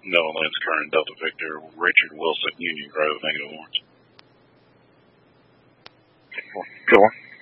Noah Lynn's current Delta Victor, Richard Wilson, Union Grove, negative warrants. Go on.